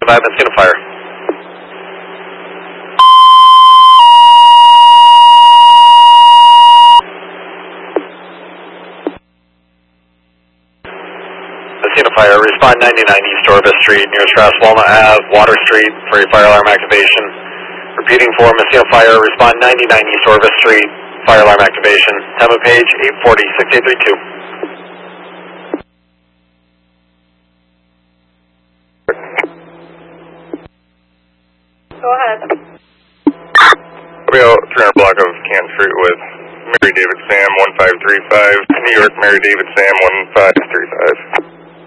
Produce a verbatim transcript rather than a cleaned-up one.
five, Messina Fire. Messina Fire, respond ninety-nine East Orvis Street, nearest cross Walnut Ave, Water Street for a fire alarm activation. Repeating for Messina Fire, respond ninety-nine East Orvis Street, fire alarm activation. Time of page eight forty, six eight three two. Go ahead. I'll be out three hundred block of Can Street with Mary David Sam one five three five, New York Mary David Sam one five three five.